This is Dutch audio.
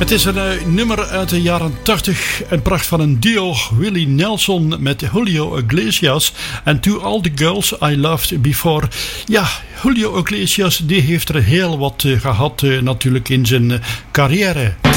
Het is een nummer uit de jaren 80. Een pracht van een duo. Willie Nelson met Julio Iglesias. En To All The Girls I Loved Before. Ja, Julio Iglesias die heeft er heel wat gehad natuurlijk in zijn carrière.